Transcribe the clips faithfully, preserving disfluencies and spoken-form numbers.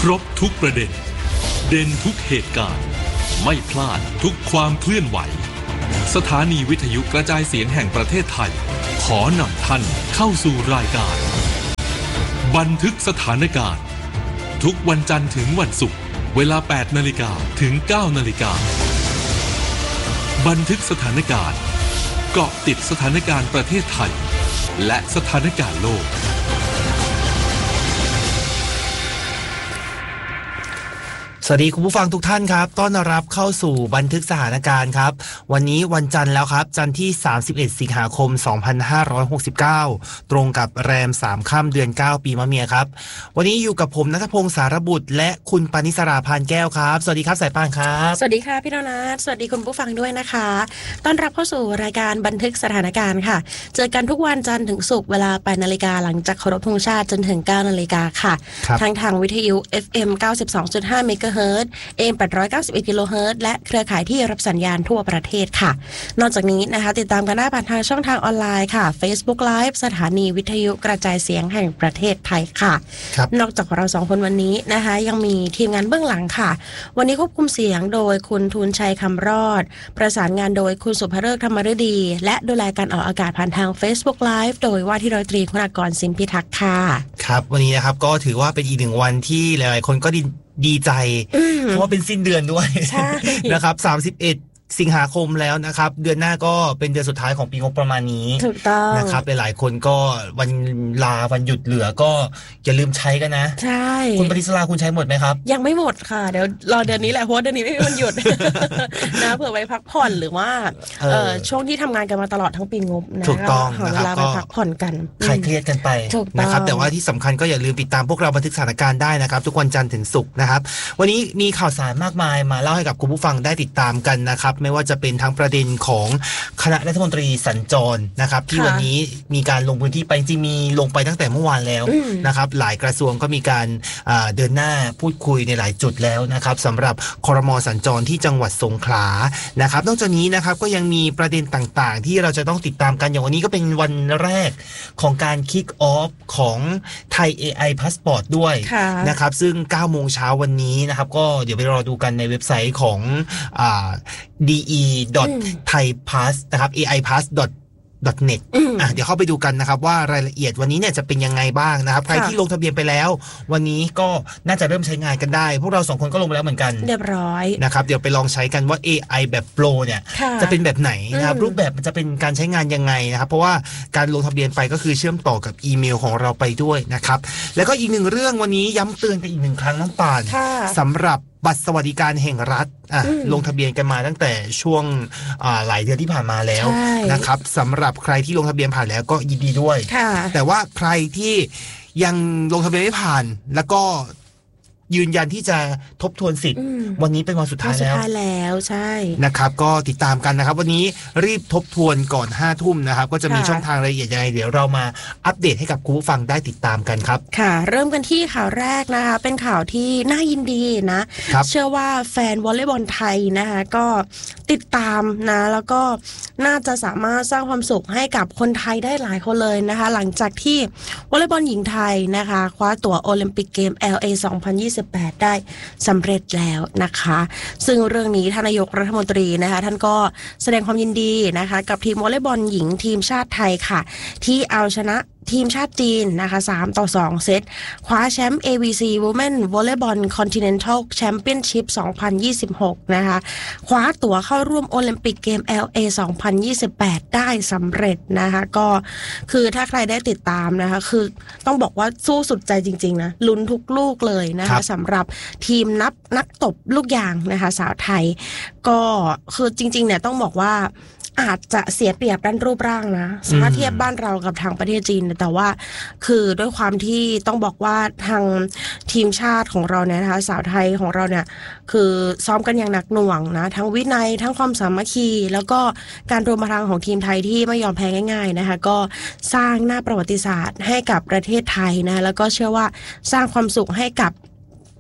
รบทุกประเด็นเด่นทุกเหตุการณ์ไม่พลาดทุกความเคลื่อนไหวสถานีวิทยุกระจายเสียงแห่งประเทศไทยขอนำท่านเข้าสู่รายการบันทึกสถานการณ์ทุกวันจันทร์ถึงวันศุกร์เวลา แปดนาฬิกา ถึง เก้านาฬิกาบันทึกสถานการณ์เกาะติดสถานการณ์ประเทศไทยและสถานการณ์โลกสวัสดีคุณผู้ฟังทุกท่านครับต้อนรับเข้าสู่บันทึกสถานการณ์ครับวันนี้วันจันทร์แล้วครับจันทร์ที่สามสิบเอ็ดสิงหาคมสองพันห้าร้อยหกสิบเก้าตรงกับแรมสามค่ำเดือนเก้าปีมะเมียครับวันนี้อยู่กับผมณัฐพงศ์สารบุตรและคุณปณิสราพานแก้วครับสวัสดีครับสายป่านครับสวัสดีค่ะพี่โดนัทสวัสดีคุณผู้ฟังด้วยนะคะต้อนรับเข้าสู่รายการบันทึกสถานการณ์ค่ะเจอกันทุกวันจันทร์ถึงศุกร์เวลา แปดนาฬิกาหลังจากเคารพธงชาติจนถึง เก้านาฬิกาค่ะทางทางวิทยุ เอฟ เอ็ม เก้าสิบสองจุดห้า เมกะเฮิรตซ์ เอ เอ็ม แปดร้อยเก้าสิบเอ็ด กิโลเฮิรตซ์และเครือข่ายที่รับสัญญาณทั่วประเทศค่ะนอกจากนี้นะคะติดตามกันได้ผ่านทางช่องทางออนไลน์ค่ะ Facebook Live สถานีวิทยุกระจายเสียงแห่งประเทศไทยค่ะนอกจากเราสองคนวันนี้นะคะยังมีทีมงานเบื้องหลังค่ะวันนี้ควบคุมเสียงโดยคุณทูลชัยคำรอดประสานงานโดยคุณสุภฤกษ์ธรรมฤดีและดูแลการออกอากาศผ่านทาง Facebook Live โดยว่าที่ร้อยตรีคุณากรสินพิทักษ์ค่ะครับวันนี้นะครับก็ถือว่าเป็นอีกหนึ่งวันที่หลายๆคนก็ดีดีใจเพราะว่าเป็นสิ้นเดือนด้วยนะครับสามสิบเอ็ดสิงหาคมแล้วนะครับเดือนหน้าก็เป็นเดือนสุดท้ายของปีงบประมาณนี้ถูกต้องนะครับหลายๆคนก็วันลาวันหยุดเหลือก็อย่าลืมใช้กันนะใช่คุณปณิสราคุณใช้หมดไหมครับยังไม่หมดค่ะเดี๋ยวรอเดือนนี้แหละเพราะเดือนนี้ไม่มีวันหยุด นะเผื่อไว้พักผ่อนหรือว่าเออช่วงที่ทำงานกันมาตลอดทั้งปีงบนะถูกต้องนะครับเวลาไปพักผ่อนกันคลายเครียดกันไปนะครับแต่ว่าที่สำคัญก็อย่าลืมติดตามพวกเราบันทึกสถานการณ์ได้นะครับทุกวันจันทร์ถึงศุกร์นะครับวันนี้มีข่าวสารมากมายมาเล่าให้กับคุณผู้ฟังได้ติดตามกันนะครับไม่ว่าจะเป็นทั้งประเด็นของคณะรัฐมนตรีสัญจรนะครับที่วันนี้มีการลงพื้นที่ไปจริงมีลงไปตั้งแต่เมื่อวานแล้วนะครับหลายกระทรวงก็มีการเดินหน้าพูดคุยในหลายจุดแล้วนะครับสำหรับครม.สัญจรที่จังหวัดสงขลานะครับนอกจากนี้นะครับก็ยังมีประเด็นต่างๆที่เราจะต้องติดตามกันอย่างวันนี้ก็เป็นวันแรกของการคิกออฟของไทย เอ ไอ Passport ด้วยนะครับซึ่ง เก้าโมงเช้าวันนี้นะครับก็เดี๋ยวไปรอดูกันในเว็บไซต์ของอ่า ดี อี ดอท ไทย พาส นะครับ เอ ไอ พาส เน็ต อ่ะเดี๋ยวเข้าไปดูกันนะครับว่ารายละเอียดวันนี้เนี่ยจะเป็นยังไงบ้างนะครับใครที่ลงทะเบียนไปแล้ววันนี้ก็น่าจะเริ่มใช้งานกันได้พวกเราสองคนก็ลงไปแล้วเหมือนกันเรียบร้อยนะครับเดี๋ยวไปลองใช้กันว่า เอ ไอ แบบโปรเนี่ยจะเป็นแบบไหนนะครับรูปแบบมันจะเป็นการใช้งานยังไงนะครับเพราะว่าการลงทะเบียนไปก็คือเชื่อมต่อกับอีเมลของเราไปด้วยนะครับแล้วก็อีกหนึ่งเรื่องวันนี้ย้ำเตือนกันอีกหนึ่งครั้งน้องป่านสำหรับบัตรสวัสดิการแห่งรัฐอ่ะลงทะเบียนกันมาตั้งแต่ช่วงอ่าหลายเดือนที่ผ่านมาแล้วนะครับสำหรับใครที่ลงทะเบียนผ่านแล้วก็ยินดีด้วยแต่ว่าใครที่ยังลงทะเบียนไม่ผ่านแล้วก็ยืนยันที่จะทบทวนสิทธิ์วันนี้เป็นวันสุดท้ายแล้วสุดท้ายแล้วใช่นะครับก็ติดตามกันนะครับวันนี้รีบทบทวนก่อนห้าทุ่มนะครับก็จะมีช่องทางรายละเอียดยังไงเดี๋ยวเรามาอัปเดตให้กับคุณผู้ฟังได้ติดตามกันครับค่ะเริ่มกันที่ข่าวแรกนะคะเป็นข่าวที่น่ายินดีนะเชื่อว่าแฟนวอลเลย์บอลไทยนะคะก็ติดตามนะแล้วก็น่าจะสามารถสร้างความสุขให้กับคนไทยได้หลายคนเลยนะคะหลังจากที่วอลเลย์บอลหญิงไทยนะคะคว้าตั๋วโอลิมปิกเกม แอล เอ สองพันยี่สิบแปดได้สำเร็จแล้วนะคะซึ่งเรื่องนี้ท่านนายกรัฐมนตรีนะคะท่านก็แสดงความยินดีนะคะกับทีมวอลเลย์บอลหญิงทีมชาติไทยค่ะที่เอาชนะทีมชาติจีนนะคะสามต่อสองเซตคว้าแชมป์ เอ วี ซี Women Volleyball Continental Championship สองพันยี่สิบหกนะคะคว้าตั๋วเข้าร่วมโอลิมปิกเกม แอล เอ สองพันยี่สิบแปดได้สำเร็จนะคะก็คือถ้าใครได้ติดตามนะคะคือต้องบอกว่าสู้สุดใจจริงๆนะลุ้นทุกลูกเลยนะคะสำหรับทีมนับนักตบลูกยางนะคะสาวไทยก็คือจริงๆเนี่ยต้องบอกว่าอาจจะเสียเปรียบด้านรูปร่างนะถ้าเทียบบ้านเรากับทางประเทศจีนแต่ว่าคือด้วยความที่ต้องบอกว่าทางทีมชาติของเราเนี่ยนะคะสาวไทยของเราเนี่ยคือซ้อมกันอย่างหนักหน่วงนะทั้งวินัยทั้งความสามัคคีแล้วก็การรวมพลังของทีมไทยที่ไม่ยอมแพ้ง่ายๆนะคะก็สร้างหน้าประวัติศาสตร์ให้กับประเทศไทยนะแล้วก็เชื่อว่าสร้างความสุขให้กับ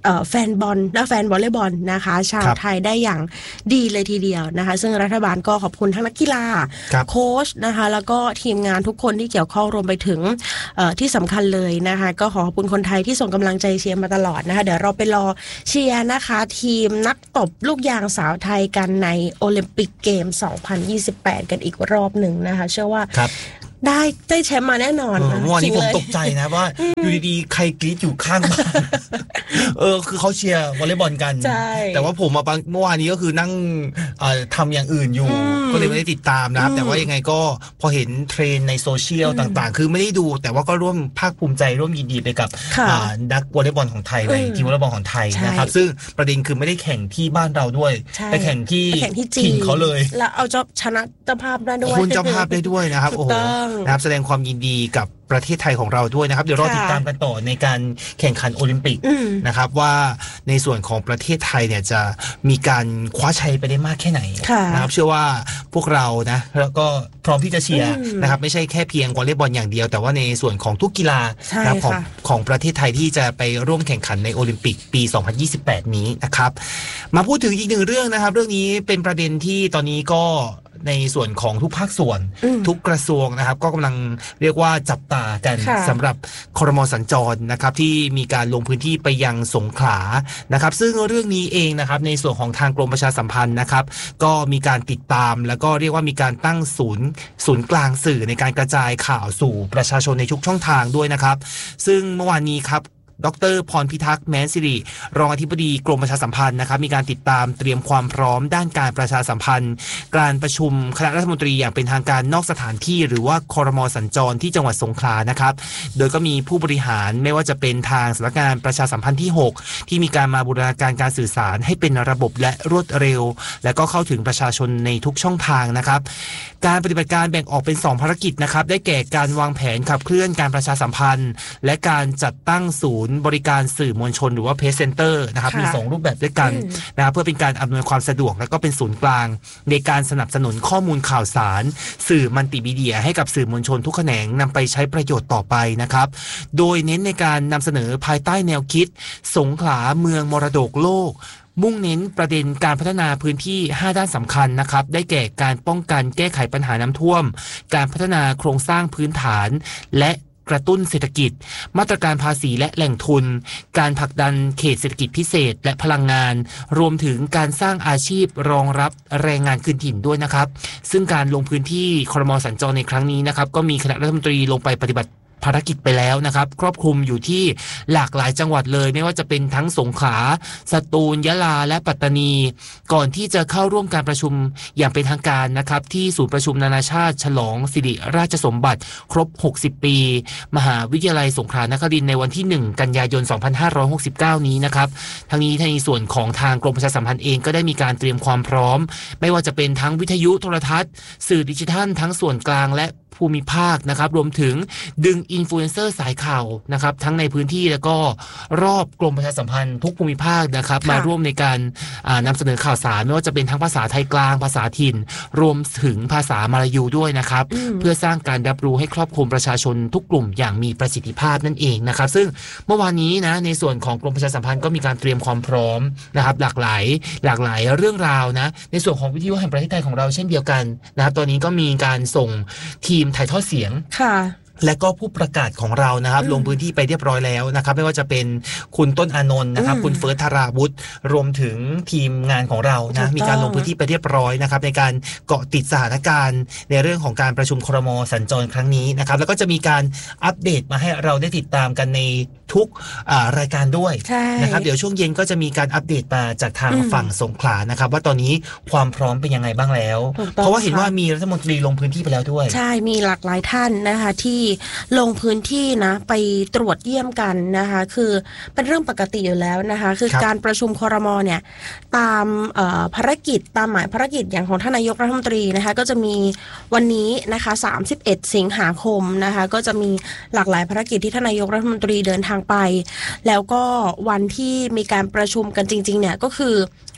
แฟนบอลและแฟนวอลเลย์บอลนะคะชาวไทยได้อย่างดีเลยทีเดียวนะคะซึ่งรัฐบาลก็ขอบคุณทั้งนักกีฬาโค้ชนะคะแล้วก็ทีมงานทุกคนที่เกี่ยวข้องรวมไปถึงที่สำคัญเลยนะคะก็ขอขอบคุณคนไทยที่ส่งกำลังใจเชียร์มาตลอดนะคะเดี๋ยวเราไปรอเชียร์นะคะทีมนักตบลูกยางสาวไทยกันในโอลิมปิกเกมสองพันยี่สิบแปดกันอีกรอบหนึ่งนะคะเชื่อว่าได้ได้แชมป์มาแน่นอนนะเมื่อวานนี้ผมตกใจนะว่าอยู่ดีๆใครกรี๊ดอยู่ข้างบ้านเออคือเขาเชียร์วอลเลย์บอลกันแต่ว่าผมมาเมื่อวานนี้ก็คือนั่งทำอย่างอื่นอยู่ก็เลยไม่ได้ติดตามนะครับแต่ว่ายังไงก็พอเห็นเทรนในโซเชียลต่างๆคือไม่ได้ดูแต่ว่าก็ร่วมภาคภูมิใจร่วมยินดีไปกับนักวอลเลย์บอลของไทยในทีมวอลเลย์บอลของไทยนะครับซึ่งประเด็นคือไม่ได้แข่งที่บ้านเราด้วยไปแข่งที่ถิ่นเขาเลยแล้วเอาจะชนะเจ้าภาพได้ด้วยคุณเจ้าภาพได้ด้วยนะครับโอ้โหนะครับแสดงความยินดีกับประเทศไทยของเราด้วยนะครับเดี๋ยวรอติดตามกันต่อในการแข่งขันโอลิมปิกนะครับว่าในส่วนของประเทศไทยเนี่ยจะมีการคว้าชัยไปได้มากแค่ไหนนะครับเชื่อว่าพวกเรานะแล้วก็พร้อมที่จะเชียร์นะครับไม่ใช่แค่เพียงวอลเลย์บอลอย่างเดียวแต่ว่าในส่วนของทุกกีฬานะครับของของประเทศไทยที่จะไปร่วมแข่งขันในโอลิมปิกปีสองพันยี่สิบแปดนี้นะครับมาพูดถึงอีกหนึ่งเรื่องนะครับเรื่องนี้เป็นประเด็นที่ตอนนี้ก็ในส่วนของทุกภาคส่วนทุกกระทรวงนะครับก็กำลังเรียกว่าจับตากันสำหรับครม.สัญจรนะครับที่มีการลงพื้นที่ไปยังสงขลานะครับซึ่งเรื่องนี้เองนะครับในส่วนของทางกรมประชาสัมพันธ์นะครับก็มีการติดตามแล้วก็เรียกว่ามีการตั้งศูนย์ศูนย์กลางสื่อในการกระจายข่าวสู่ประชาชนในทุกช่องทางด้วยนะครับซึ่งเมื่อวานนี้ครับดร.พรพิทักษ์แม้นสิริรองอธิบดีกรมประชาสัมพันธ์นะครับมีการติดตามเตรียมความพร้อมด้านการประชาสัมพันธ์การประชุมคณะรัฐมนตรีอย่างเป็นทางการนอกสถานที่หรือว่าครม.สัญจรที่จังหวัดสงขลานะครับโดยก็มีผู้บริหารไม่ว่าจะเป็นทางสำนักงานประชาสัมพันธ์ที่หกที่มีการมาบูรณาการการสื่อสารให้เป็นระบบและรวดเร็วและก็เข้าถึงประชาชนในทุกช่องทางนะครับการปฏิบัติการแบ่งออกเป็นสองภารกิจนะครับได้แก่การวางแผนขับเคลื่อนการประชาสัมพันธ์และการจัดตั้งศูนย์บริการสื่อมวลชนหรือว่าเพจเซ็นเตอร์นะครับมีสองรูปแบบด้วยกันนะครับเพื่อเป็นการอำนวยความสะดวกและก็เป็นศูนย์กลางในการสนับสนุนข้อมูลข่าวสารสื่อมัลติมีเดียให้กับสื่อมวลชนทุกแขนงนำไปใช้ประโยชน์ต่อไปนะครับโดยเน้นในการนำเสนอภายใต้แนวคิดสงขลาเมืองมรดกโลกมุ่งเน้นประเด็นการพัฒนาพื้นที่ห้าด้านสำคัญนะครับได้แก่การป้องกันแก้ไขปัญหาน้ำท่วมการพัฒนาโครงสร้างพื้นฐานและกระตุ้นเศรษฐกิจมาตรการภาษีและแหล่งทุนการผลักดันเขตเศรษฐกิจพิเศษและพลังงานรวมถึงการสร้างอาชีพรองรับแรงงานคืนถิ่นด้วยนะครับซึ่งการลงพื้นที่ครม.สัญจรในครั้งนี้นะครับก็มีคณะรัฐมนตรีลงไปปฏิบัติภารกิจไปแล้วนะครับครอบคลุมอยู่ที่หลากหลายจังหวัดเลยไม่ว่าจะเป็นทั้งสงขลาสตูลยะลาและปัตตานีก่อนที่จะเข้าร่วมการประชุมอย่างเป็นทางการนะครับที่ศูนย์ประชุมนานาชาติฉลองสิริราชสมบัติครบหกสิบปีมหาวิทยาลัยสงขลานครินทร์ในวันที่หนึ่งกันยายนสองพันห้าร้อยหกสิบเก้านี้นะครับทั้งนี้ในส่วนของทางกรมประชาสัมพันธ์เองก็ได้มีการเตรียมความพร้อมไม่ว่าจะเป็นทั้งวิทยุโทรทัศน์สื่อดิจิทัลทั้งส่วนกลางและภูมิภาคนะครับรวมถึงดึงอินฟลูเอนเซอร์สายข่าวนะครับทั้งในพื้นที่แล้วก็รอบกรมประชาสัมพันธ์ทุกภูมิภาคนะครับมาร่วมในการนำเสนอข่าวสารไม่ว่าจะเป็นทั้งภาษาไทยกลางภาษาถิ่นรวมถึงภาษามลายูด้วยนะครับเพื่อสร้างการรับรู้ให้ครอบคลุมประชาชนทุกกลุ่มอย่างมีประสิทธิภาพนั่นเองนะครับซึ่งเมื่อวานนี้นะในส่วนของกรมประชาสัมพันธ์ก็มีการเตรียมความพร้อมนะครับหลากหลายหลากหลายเรื่องราวนะในส่วนของวิทยุแห่งประเทศไทยของเราเช่นเดียวกันนะครับตอนนี้ก็มีการส่งทีมถ่ายทอดเสียงค่ะและก็ผู้ประกาศของเรานะครับลงพื้นที่ไปเรียบร้อยแล้วนะครับไม่ว่าจะเป็นคุณต้นอานนท์นะครับคุณเฟิร์สธาราวุฒิรวมถึงทีมงานของเรานะมีการลงพื้นที่ไปเรียบร้อยนะครับในการเกาะติดสถานการณ์ในเรื่องของการประชุมครม.สัญจรครั้งนี้นะครับแล้วก็จะมีการอัปเดตมาให้เราได้ติดตามกันในทุกรายการด้วยนะครับเดี๋ยวช่วงเย็นก็จะมีการอัปเดตมาจากทางฝั่งสงขลานะครับว่าตอนนี้ความพร้อมเป็นยังไงบ้างแล้วเพราะว่าเห็นว่ามีรัฐมนตรีลงพื้นที่ไปแล้วด้วยใช่มีหลากหลายท่านนะคะที่ลงพื้นที่นะไปตรวจเยี่ยมกันนะคะคือเป็นเรื่องปกติอยู่แล้วนะคะคือการประชุมครม.เนี่ยตามภารกิจตามหมายภารกิจอย่างของท่านนายกรัฐมนตรีนะคะก็จะมีวันนี้นะคะสามสิบเอ็ดสิงหาคมนะคะก็จะมีหลากหลายภารกิจที่ท่านนายกรัฐมนตรีเดินทางไปแล้วก็วันที่มีการประชุมกันจริงๆเนี่ยก็คือ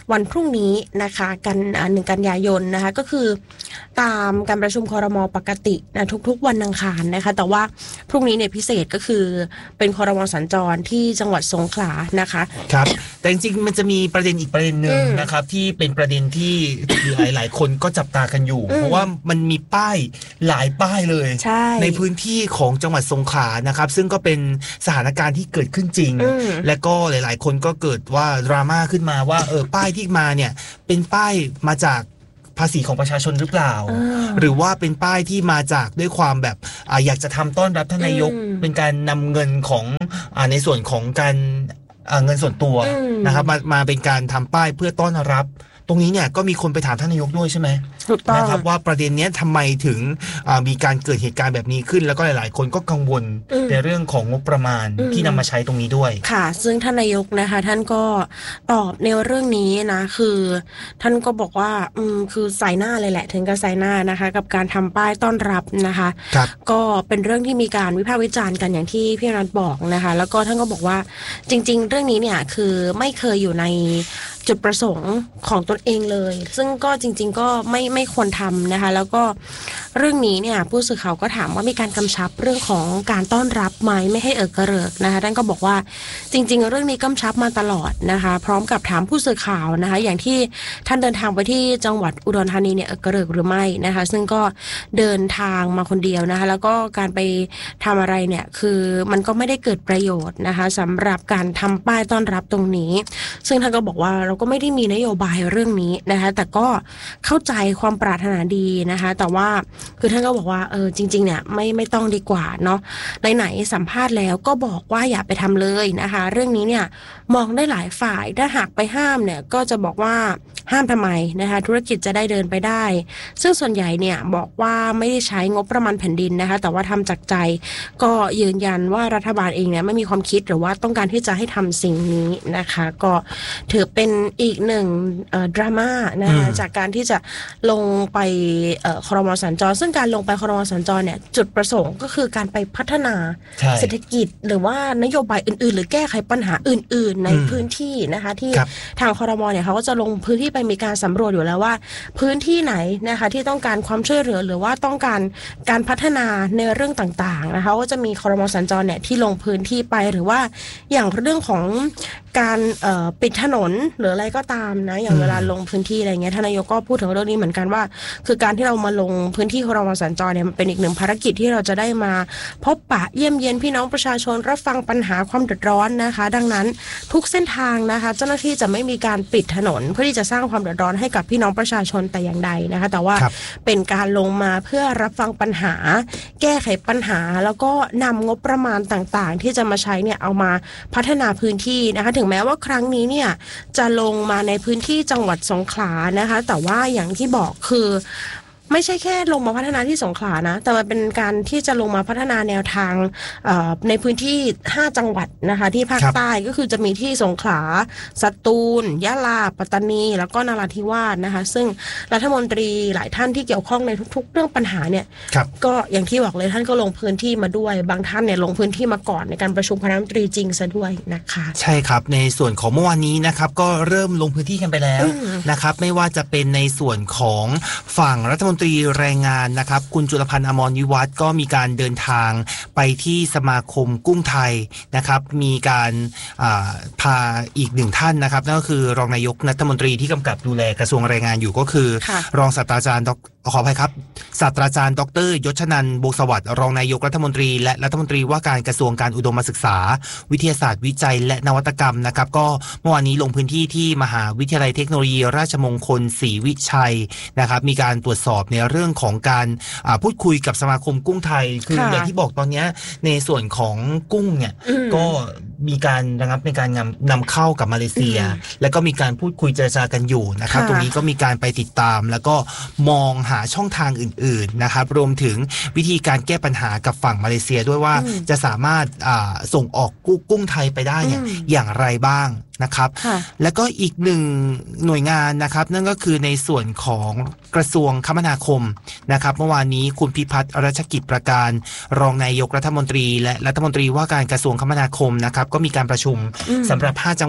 วันพรุ่งนี้นะคะกันหนึ่งกันยายนนะคะก็คือตามการประชุมครม.ปกตินะทุกๆวันอังคารนะคะแต่ว่าพรุ่งนี้เนี่ยพิเศษก็คือเป็นครม.สัญจรที่จังหวัดสงขลานะคะครับแต่จริงๆมันจะมีประเด็นอีกประเด็นหนึ่งนะครับที่เป็นประเด็นที่หลายๆคนก็จับตากันอยู่เพราะว่ามันมีป้ายหลายป้ายเลยใ, ในพื้นที่ของจังหวัดสงขลานะครับซึ่งก็เป็นสถานการณ์ที่เกิดขึ้นจริงและก็หลายๆคนก็เกิดว่าดราม่าขึ้นมาว่าเออป้ายที่มาเนี่ยเป็นป้ายมาจากภาษีของประชาชนหรือเปล่าหรือว่าเป็นป้ายที่มาจากด้วยความแบบออยากจะทำต้อนรับท่านนายกเป็นการนำเงินของอในส่วนของการเงินส่วนตัวนะครับมามาเป็นการทำป้ายเพื่อต้อนรับตรงนี้เนี่ยก็มีคนไปถามท่านนายกด้วยใช่ไหมถูกต้องนะครับว่าประเด็นนี้ทำไมถึงมีการเกิดเหตุการณ์แบบนี้ขึ้นแล้วก็หลายๆคนก็กังวลในเรื่องของงบประมาณที่นำมาใช้ตรงนี้ด้วยค่ะซึ่งท่านนายกนะคะท่านก็ตอบในเรื่องนี้นะคือท่านก็บอกว่าอืมคือใส่หน้าเลยแหละถึงกับใส่หน้านะคะกับการทำป้ายต้อนรับนะคะก็เป็นเรื่องที่มีการวิพากษ์วิจารณ์กันอย่างที่พี่รัฐบอกนะคะแล้วก็ท่านก็บอกว่าจริงๆเรื่องนี้เนี่ยคือไม่เคยอยู่ในจุดประสงค์ของตนเองเลยซึ่งก็จริงๆก็ไม่ไม่ควรทำนะคะแล้วก็เรื่องนี้เนี่ยผู้สื่อข่าวก็ถามว่ามีการกำชับเรื่องของการต้อนรับไหมไม่ให้เอิกกระเริกนะคะท่านก็บอกว่าจริงๆเรื่องนี้กำชับมาตลอดนะคะพร้อมกับถามผู้สื่อข่าวนะคะอย่างที่ท่านเดินทางไปที่จังหวัดอุดรธานีเนี่ยเอิกกระเริกหรือไม่นะคะซึ่งก็เดินทางมาคนเดียวนะคะแล้วก็การไปทำอะไรเนี่ยคือมันก็ไม่ได้เกิดประโยชน์นะคะสำหรับการทำป้ายต้อนรับตรงนี้ซึ่งท่านก็บอกว่าเราก็ไม่ได้มีนโยบายเรื่องนี้นะคะแต่ก็เข้าใจความปรารถนาดีนะคะแต่ว่าคือท่านก็บอกว่าเออจริงๆเนี่ยไม่ไม่ต้องดีกว่าเนาะไหนๆสัมภาษณ์แล้วก็บอกว่าอย่าไปทำเลยนะคะเรื่องนี้เนี่ยมองได้หลายฝ่ายถ้าหากไปห้ามเนี่ยก็จะบอกว่าห้ามทำไมนะคะธุรกิจจะได้เดินไปได้ซึ่งส่วนใหญ่เนี่ยบอกว่าไม่ได้ใช้งบประมาณแผ่นดินนะคะแต่ว่าทำจากใจก็ยืนยันว่ารัฐบาลเองเนี่ยไม่มีความคิดหรือว่าต้องการที่จะให้ทำสิ่งนี้นะคะก็ถือเป็นอีกหนึ่งดราม่านะคะจากการที่จะลงไปครม.สัญจรซึ่งการลงไปครม.สัญจรเนี่ยจุดประสงค์ก็คือการไปพัฒนาเศรษฐกิจหรือว่านโยบายอื่นๆหรือแก้ไขปัญหาอื่นๆในพื้นที่นะคะที่ทางครม.เนี่ยเขาก็จะลงพื้นที่ไปมีการสำรวจอยู่แล้วว่าพื้นที่ไหนนะคะที่ต้องการความช่วยเหลือหรือว่าต้องการการพัฒนาในเรื่องต่างๆนะคะก็จะมีครม.สัญจรเนี่ยที่ลงพื้นที่ไปหรือว่าอย่างเรื่องของการปิดถนนหรืออะไรก็ตามนะอย่างเวลาลงพื้นที่อะไรเงี้ยท่านนายกก็พูดถึงเรื่องนี้เหมือนกันว่าคือการที่เรามาลงพื้นที่ครม.สัญจรเนี่ยมันเป็นอีกหนึ่งภารกิจที่เราจะได้มาพบปะเยี่ยมเยียนพี่น้องประชาชนรับฟังปัญหาความเดือดร้อนนะคะดังนั้นทุกเส้นทางนะคะเจ้าหน้าที่จะไม่มีการปิดถนนเพื่อที่จะสร้างความเดือดร้อนให้กับพี่น้องประชาชนแต่อย่างใดนะคะแต่ว่าเป็นการลงมาเพื่อรับฟังปัญหาแก้ไขปัญหาแล้วก็นำงบประมาณต่างๆที่จะมาใช้เนี่ยเอามาพัฒนาพื้นที่นะคะถึงแม้ว่าครั้งนี้เนี่ยจะลงมาในพื้นที่จังหวัดสงขลานะคะแต่ว่าอย่างที่บอกคือไม่ใช่แค่ลงมาพัฒนาที่สงขลานะแต่มันเป็นการที่จะลงมาพัฒนาแนวทางในพื้นที่ห้าจังหวัดนะคะที่ภาคใต้ก็คือจะมีที่สงขลาสตูลยะลาปัตตานีแล้วก็นราธิวาสนะคะซึ่งรัฐมนตรีหลายท่านที่เกี่ยวข้องในทุกๆเรื่องปัญหาเนี่ยก็อย่างที่บอกเลยท่านก็ลงพื้นที่มาด้วยบางท่านเนี่ยลงพื้นที่มาก่อนในการประชุมคณะรัฐมนตรีจริงซะด้วยนะคะใช่ครับในส่วนของเมื่อวานนี้นะครับก็เริ่มลงพื้นที่กันไปแล้วนะครับไม่ว่าจะเป็นในส่วนของฝั่งรัฐมนตรีแรงงานนะครับคุณจุลพันธ์อมรวิวัฒน์ก็มีการเดินทางไปที่สมาคมกุ้งไทยนะครับมีการพาอีกหนึ่งท่านนะครับนั่นก็คือรองนายกรัฐมนตรีที่กำกับดูแลกระทรวงแรงงานอยู่ก็คือรองศาสตราจารย์ขออภัยครับศาสตราจารย์ดร.ยศนันท์ บวกสวัสดิ์รองนายกรัฐมนตรีและรัฐมนตรีว่าการกระทรวงการอุดมศึกษาวิทยาศาสตร์วิจัยและนวัตกรรมนะครับก็เมื่อวานนี้ลงพื้นที่ที่มหาวิทยาลัยเทคโนโลยีราชมงคลศรีวิชัยนะครับมีการตรวจสอบในเรื่องของการพูดคุยกับสมาคมกุ้งไทยคืออย่างที่บอกตอนนี้ในส่วนของกุ้งเนี่ยก็มีการระงับในการนำเข้ากับมาเลเซียแล้วก็มีการพูดคุยเจรจากันอยู่นะครับตรงนี้ก็มีการไปติดตามแล้วก็มองหาช่องทางอื่นๆนะครับรวมถึงวิธีการแก้ปัญหากับฝั่งมาเลเซียด้วยว่าจะสามารถส่งออกกุ้งไทยไปได้เนี่ยอย่างไรบ้างนะครับแล้วก็อีกหนึ่งหน่วยงานนะครับนั่นก็คือในส่วนของกระทรวงคมนาคมนะครับเมื่อวานนี้คุณพิพัฒน์รัชกิจประการรองนายกรัฐมนตรีและรัฐมนตรีว่าการกระทรวงคมนาคมนะครับก็มีการประชุมสำหรับห้าจังหวัด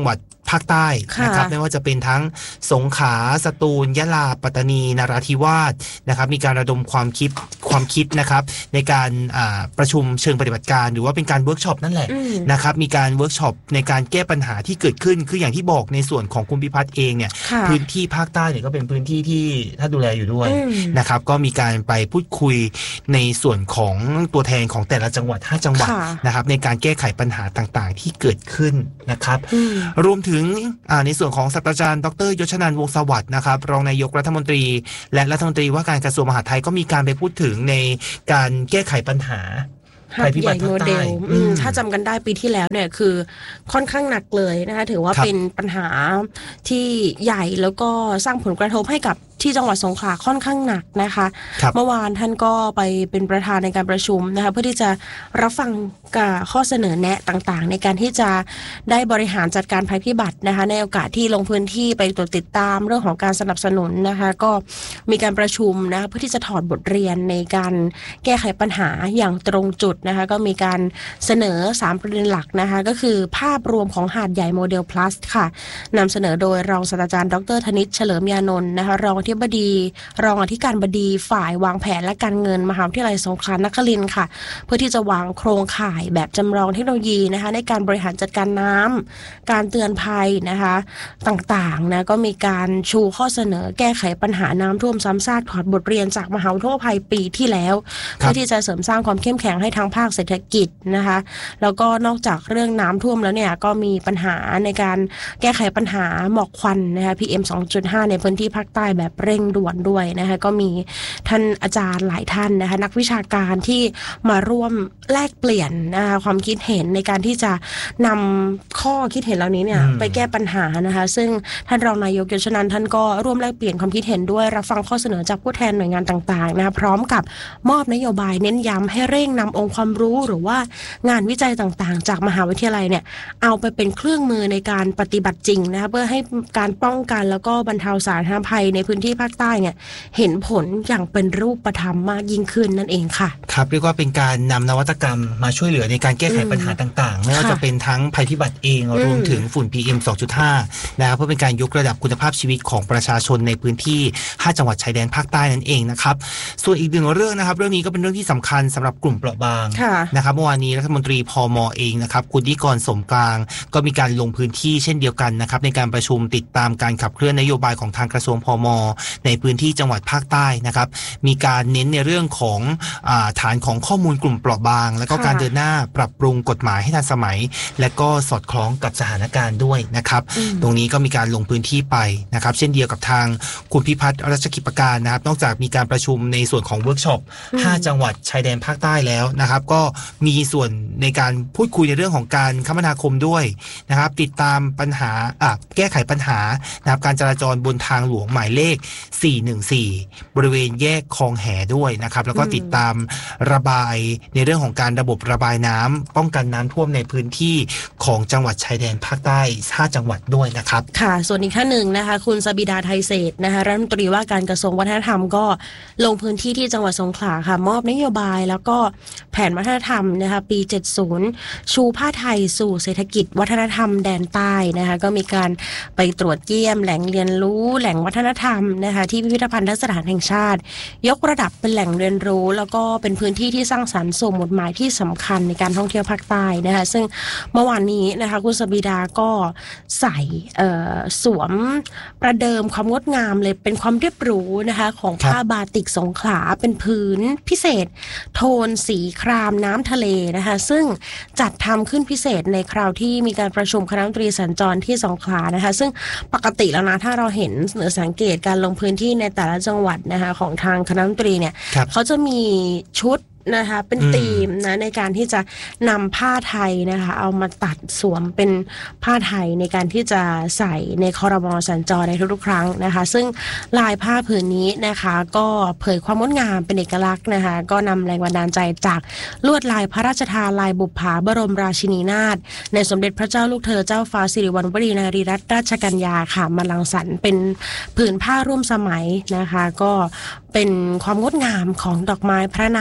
ภาคใต้นะครับไม่ว่าจะเป็นทั้งสงขลาสตูลยะลาปัตตานีนราธิวาสนะครับมีการระดมความคิดความคิดนะครับในการประชุมเชิงปฏิบัติการหรือว่าเป็นการเวิร์กช็อปนั่นแหละนะครับมีการเวิร์กช็อปในการแก้ปัญหาที่เกิดขึ้นคืออย่างที่บอกในส่วนของคุณพิพัฒน์เองเนี่ยพื้นที่ภาคใต้เนี่ยก็เป็นพื้นที่ที่ท่านดูแลอยู่ด้วยนะครับก็มีการไปพูดคุยในส่วนของตัวแทนของแต่ละจังหวัดห้าจังหวัดนะครับในการแก้ไขปัญหาต่างๆที่เกิดขึ้นนะครับรวมถึงในส่วนของศาสตราจารย์ดร.ยศนันท์วงศ์สวัสดิ์นะครับรองนายกรัฐมนตรีและรัฐมนตรีว่าการกระทรวงมหาดไทยก็มีการไปพูดถึงในการแก้ไขปัญหาหาดใหญ่โมเดลถ้าจำกันได้ปีที่แล้วเนี่ยคือค่อนข้างหนักเลยนะคะถือว่าเป็นปัญหาที่ใหญ่แล้วก็สร้างผลกระทบให้กับที่จังหวัดสงขลาค่อนข้างหนักนะคะเมื่อวานท่านก็ไปเป็นประธานในการประชุมนะคะเพื่อที่จะรับฟังข้อเสนอแนะต่างๆในการที่จะได้บริหารจัดการภัยพิบัตินะคะในโอกาสที่ลงพื้นที่ไปตรวจติดตามเรื่องของการสนับสนุนนะคะก็มีการประชุมนะคะเพื่อที่จะถอดบทเรียนในการแก้ไขปัญหาอย่างตรงจุดนะคะก็มีการเสนอสามประเด็นหลักนะคะก็คือภาพรวมของหาดใหญ่โมเดล plus ค่ะนำเสนอโดยรองศาสตราจารย์ดร.ธนิตเฉลิมยานนท์นะคะรองอธิบดีรองอธิการบดีฝ่ายวางแผนและการเงินมหาวิทยาลัยสงขลานครินทร์ค่ะเพื่อที่จะวางโครงข่ายแบบจำลองเทคโนโลยีนะคะในการบริหารจัดการน้ำการเตือนภัยนะคะต่างๆนะก็มีการชูข้อเสนอแก้ไขปัญหาน้ำท่วมซ้ำซากถอดบทเรียนจากมหาวิทยาลัยปีที่แล้วเพื่อที่จะเสริมสร้างความเข้มแข็งให้ทางภาคเศรษฐกิจนะคะแล้วก็นอกจากเรื่องน้ำท่วมแล้วเนี่ยก็มีปัญหาในการแก้ไขปัญหาหมอกควันนะคะ พี เอ็ม สองจุดห้า ในพื้นที่ภาคใต้แบบเร่งด่วนด้วยนะคะก็มีท่านอาจารย์หลายท่านนะคะนักวิชาการที่มาร่วมแลกเปลี่ยนนะคะความคิดเห็นในการที่จะนำข้อคิดเห็นเหล่านี้เนี่ยไปแก้ปัญหานะคะซึ่งท่านรองนายกยศนันท์ท่านก็ร่วมแลกเปลี่ยนความคิดเห็นด้วยรับฟังข้อเสนอจากผู้แทนหน่วยงานต่างๆนะคะพร้อมกับมอบนโยบายเน้นย้ำให้เร่งนำองค์ความรู้หรือว่างานวิจัยต่างๆจากมหาวิทยาลัยเนี่ยเอาไปเป็นเครื่องมือในการปฏิบัติจริงนะคะเพื่อให้การป้องกันแล้วก็บรรเทาสาธารณภัยในพื้นที่ภาคใต้เนี่ยเห็นผลอย่างเป็นรูปธรรมมากยิ่งขึ้นนั่นเองค่ะครับเรียกว่าเป็นการนำนวัตกรรมมาช่วยเหลือในการแก้ไขปัญหาต่างๆไม่ว่าจะเป็นทั้งภัยพิบัติเองรวมถึงฝุ่น พี เอ็ม สองจุดห้า นะครับเพื่อเป็นการยกระดับคุณภาพชีวิตของประชาชนในพื้นที่ห้าจังหวัดชายแดนภาคใต้นั่นเองนะครับส่วนอีกหนึ่งเรื่องนะครับเรื่องนี้ก็เป็นเรื่องที่สำคัญสำหรับกลุ่มเปราะบางนะครับเมื่อวานนี้รัฐมนตรีพม.เองนะครับคุณนิกรสมกลางก็มีการลงพื้นที่เช่นเดียวกันนะครับในการประชุมติดตามการขับเคลื่อนนโยบายของทางกระทรวงพม.ในพื้นที่จังหวัดภาคใต้นะครับมีการเน้นในเรื่องของอ่าฐานของข้อมูลกลุ่มเปราะบางแล้วก็การเดินหน้าปรับปรุงกฎหมายให้ทันสมัยและก็สอดคล้องกับสถานการณ์ด้วยนะครับตรงนี้ก็มีการลงพื้นที่ไปนะครับเช่นเดียวกับทางคุณพิพัฒน์รัชกิจประการนะครับนอกจากมีการประชุมในส่วนของเวิร์กช็อปห้าจังหวัดชายแดนภาคใต้แล้วนะครับก็มีส่วนในการพูดคุยในเรื่องของการคมนาคมด้วยนะครับติดตามปัญหาอ่ะแก้ไขปัญหานะครับการจราจรบนทางหลวงหมายเลขสี่หนึ่งสี่บริเวณแยกคลองแหด้วยนะครับแล้วก็ติดตามระบายในเรื่องของการระบบระบายน้ำป้องกันน้ำท่วมในพื้นที่ของจังหวัดชายแดนภาคใต้ห้าจังหวัดด้วยนะครับค่ะส่วนอีกท่านหนึ่งนะคะคุณสบิดาไทยเศรษฐ์นะคะรัฐมนตรีว่าการกระทรวงวัฒนธรรมก็ลงพื้นที่ที่จังหวัดสงขลาค่ะมอบนโยบายแล้วก็แผนวัฒนธรรมนะคะปีเจ็ดสิบชูผ้าไทยสู่เศรษฐกิจวัฒนธรรมแดนใต้นะคะก็มีการไปตรวจเยี่ยมแหล่งเรียนรู้แหล่งวัฒนธรรมนะคะที่พิพิธภัณฑสถานแห่งชาติยกระดับเป็นแหล่งเรียนรู้แล้วก็เป็นพื้นที่ที่สร้างสรรค์สู่หมุดหมายที่สำคัญในการท่องเที่ยวภาคใต้นะคะซึ่งเมื่อวานนี้นะคะคุณสบิดาก็ใส่สวมประเดิมความงดงามเลยเป็นความเรียบหรูนะคะของผ้าบาติกสงขลาเป็นพื้นพิเศษโทนสีครามน้ำทะเลนะคะซึ่งจัดทำขึ้นพิเศษในคราวที่มีการประชุมคณะรัฐมนตรีสัญจรที่สงขลานะคะซึ่งปกติแล้วนะถ้าเราเห็นหรือสังเกตการลงพื้นที่ในแต่ละจังหวัดนะคะของทางคณะรัฐมนตรีเนี่ยเขาจะมีชุดนะคะเป็นธีมนะในการที่จะนำผ้าไทยนะคะเอามาตัดสวมเป็นผ้าไทยในการที่จะใส่ในครม.สัญจรในทุกๆครั้งนะคะซึ่งลายผ้าผืนนี้นะคะก็เผยความงดงามเป็นเอกลักษณ์นะคะก็นำแรงบันดาลใจจากลวดลายพระราชทานลายบุปผาบรมราชินีนาถในสมเด็จพระเจ้าลูกเธอเจ้าฟ้าสิริวัณวรีนารีรัตนราชกัญญาค่ะมารังสรรค์เป็นผืนผ้าร่วมสมัยนะคะก็เป็นความงดงามของดอกไม้พระนามนะคะ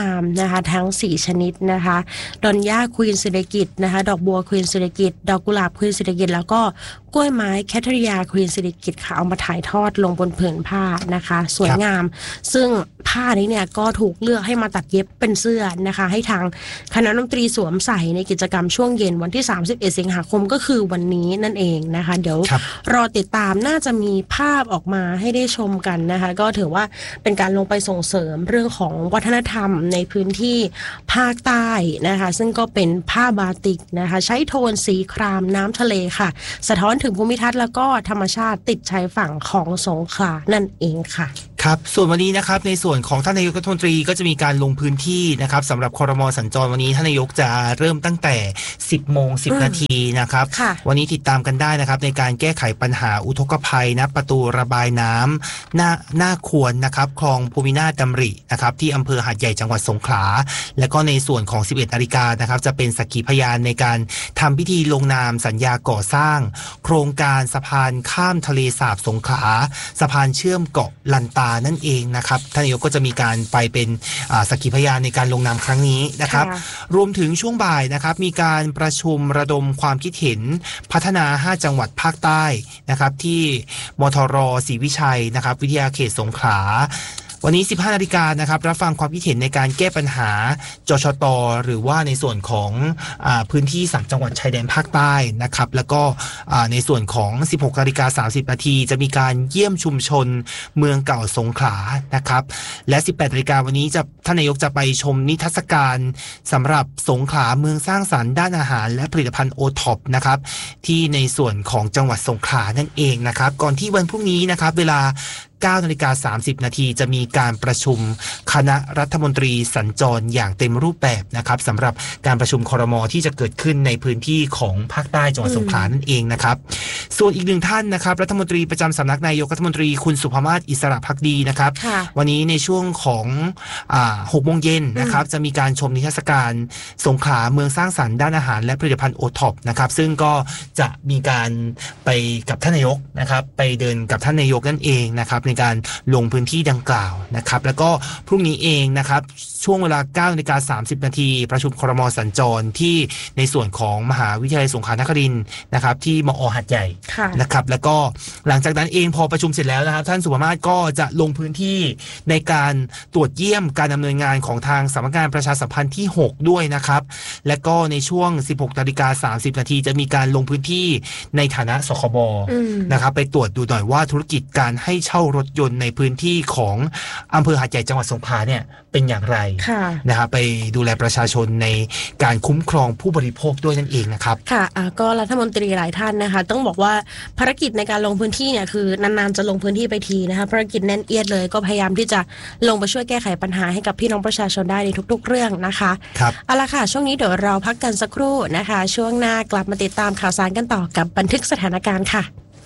นะคะทั้งสี่ชนิดนะคะดอนย่าควีนศิริกิติ์นะคะดอกบัวควีนศิริกิติ์ดอกกุหลาบควีนศิริกิติ์แล้วก็กล้วยไม้แคทริยาควีนศิริกิติ์ค่ะเอามาถ่ายทอดลงบนผืนผ้านะคะสวยงามซึ่งผ้านี้เนี่ยก็ถูกเลือกให้มาตัดเย็บเป็นเสื้อนะคะให้ทางคณะดนตรีสวมใส่ในกิจกรรมช่วงเย็นวันที่สามสิบเอ็ดสิงหาคมก็คือวันนี้นั่นเองนะคะเดี๋ยวรอติดตามน่าจะมีภาพออกมาให้ได้ชมกันนะคะก็ถือว่าเป็นการลงไปส่งเสริมเรื่องของวัฒนธรรมในพื้นที่ภาคใต้นะคะซึ่งก็เป็นผ้าบาติกนะคะใช้โทนสีครามน้ำทะเลค่ะสะท้อนถึงภูมิทัศน์แล้วก็ธรรมชาติติดชายฝั่งของสงขลานั่นเองค่ะครับส่วนวันนี้นะครับในส่วนของท่านนายกรัฐมนตรีก็จะมีการลงพื้นที่นะครับสำหรับครม.สัญจรวันนี้ท่านนายกจะเริ่มตั้งแต่สิบโมงสิบนาทีนะครับวันนี้ติดตามกันได้นะครับในการแก้ไขปัญหาอุทกภัยนะประตูระบายน้ำหน้าหน้าควรนะครับคลองภูมินาถดำรินะครับที่อำเภอหาดใหญ่จังหวัดสงขลาและก็ในส่วนของสิบเอ็ดนาฬิกานะครับจะเป็นสักขีพยานในการทำพิธีลงนามสัญญาก่อสร้างโครงการสะพานข้ามทะเลสาบสงขลาสะพานเชื่อมเกาะลันตานั่นเองนะครับท่านนายกก็จะมีการไปเป็นสักขีพยานในการลงนามครั้งนี้นะครับรวมถึงช่วงบ่ายนะครับมีการประชุมระดมความคิดเห็นพัฒนาห้าจังหวัดภาคใต้นะครับที่มทร.ศรีวิชัยนะครับวิทยาเขตสงขลาวันนี้ สิบห้านาฬิกานะครับรับฟังความคิดเห็นในการแก้ปัญหาจชต.หรือว่าในส่วนของอ่าพื้นที่สามจังหวัดชายแดนภาคใต้นะครับแล้วก็อ่าในส่วนของ สิบหกนาฬิกาสามสิบนาทีจะมีการเยี่ยมชุมชนเมืองเก่าสงขลานะครับและ สิบแปดนาฬิกาวันนี้จะท่านนายกจะไปชมนิทรรศการสำหรับสงขลาเมืองสร้างสรรค์ด้านอาหารและผลิตภัณฑ์โอท็อปนะครับที่ในส่วนของจังหวัดสงขลานั่นเองนะครับก่อนที่วันพรุ่งนี้นะครับเวลาเก้านาฬิกาสามสิบนาทีจะมีการประชุมคณะรัฐมนตรีสัญจรอย่างเต็มรูปแบบนะครับสำหรับการประชุมครม.ที่จะเกิดขึ้นในพื้นที่ของภาคใต้จังหวัดสงขลานั่นเองนะครับส่วนอีกหนึ่งท่านนะครับรัฐมนตรีประจำสำนักนายกรัฐมนตรีคุณสุภมาศอิสระภักดีนะครับวันนี้ในช่วงของอ่าหกโมงเย็นนะครับจะมีการชมนิทรรศการสงขลาเมืองสร้างสรรค์ด้านอาหารและผลิตภัณฑ์โอท็อปนะครับซึ่งก็จะมีการไปกับท่านนายกนะครับไปเดินกับท่านนายกนั่นเองนะครับในการลงพื้นที่ดังกล่าวนะครับแล้วก็พรุ่งนี้เองนะครับช่วงเวลา เก้านาฬิกาสามสิบนาทีประชุมครม.สัญจรที่ในส่วนของมหาวิทยาลัยสงขลานครินทร์นะครับที่มอ.หาดใหญ่นะครับแล้วก็หลังจากนั้นเองพอประชุมเสร็จแล้วนะครับท่านสุภมาศก็จะลงพื้นที่ในการตรวจเยี่ยมการดำเนินงานของทางสำนักงานประชาสัมพันธ์ที่หกด้วยนะครับและก็ในช่วง สิบหกนาฬิกาสามสิบนาทีจะมีการลงพื้นที่ในฐานะสคบนะครับไปตรวจดูหน่อยว่าธุรกิจการให้เช่ารถยนต์ในพื้นที่ของอำเภอหาดใหญ่จังหวัดสงขลาเนี่ยเป็นอย่างไรนะครับไปดูแลประชาชนในการคุ้มครองผู้บริโภคด้วยนั่นเองนะครับค่ะก็รัฐมนตรีหลายท่านนะคะต้องบอกว่าภารกิจในการลงพื้นที่เนี่ยคือนานๆจะลงพื้นที่ไปทีนะคะภารกิจแน่นเอียดเลยก็พยายามที่จะลงไปช่วยแก้ไขปัญหาให้กับพี่น้องประชาชนได้ในทุกๆเรื่องนะคะครับเอาละค่ะช่วงนี้เดี๋ยวเราพักกันสักครู่นะคะช่วงหน้ากลับมาติดตามข่าวสารกันต่อกับบันทึกสถานการณ์ค่ะ